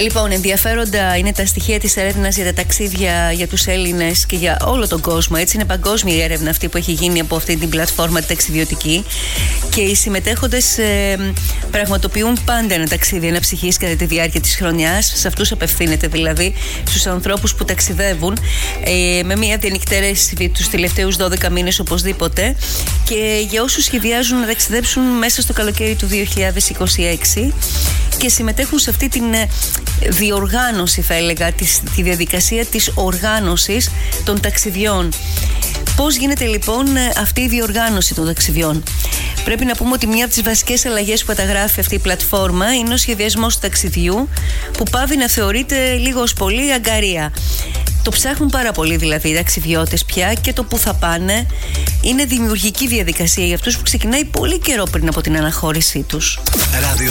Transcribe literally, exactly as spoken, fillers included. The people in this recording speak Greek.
Λοιπόν, ενδιαφέροντα είναι τα στοιχεία της έρευνας για τα ταξίδια για τους Έλληνες και για όλο τον κόσμο. Έτσι, είναι παγκόσμια η έρευνα αυτή που έχει γίνει από αυτή την πλατφόρμα τη ταξιδιωτική. Και οι συμμετέχοντες ε, πραγματοποιούν πάντα ένα ταξίδι αναψυχής κατά τη διάρκεια της χρονιάς. Σε αυτούς απευθύνεται δηλαδή, στους ανθρώπους που ταξιδεύουν, ε, με μια διανυκτέρεση τους τελευταίους δώδεκα μήνες οπωσδήποτε. Και για όσους σχεδιάζουν να ταξιδέψουν μέσα στο καλοκαίρι του δύο χιλιάδες είκοσι έξι και συμμετέχουν σε αυτή την διοργάνωση, θα έλεγα, της, τη διαδικασία της οργάνωσης των ταξιδιών. Πώς γίνεται λοιπόν αυτή η διοργάνωση των ταξιδιών? Πρέπει να πούμε ότι μια από τις βασικές αλλαγές που καταγράφει αυτή η πλατφόρμα είναι ο σχεδιασμός του ταξιδιού, που πάβει να θεωρείται λίγο ως πολύ αγκαρία. Το ψάχνουν πάρα πολύ δηλαδή οι ταξιδιώτες πια, και το που θα πάνε είναι δημιουργική διαδικασία για αυτούς που ξεκινάει πολύ καιρό πριν από την αναχώρησή τους.